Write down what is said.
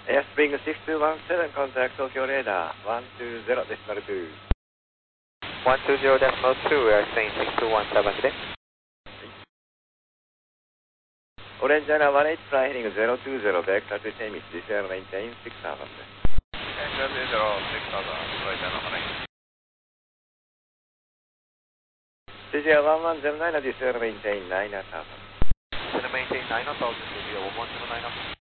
Airspring 6217, contact Tokyo radar, 120.2. 120.2, Airspring 6217 today. Orange China 18, fly heading 020, vector to Temis, descend maintain 6000. Enter 06000, Orange China 18. CGR 1109, descend maintain 9000. Descend maintain 9000, CGR 1109.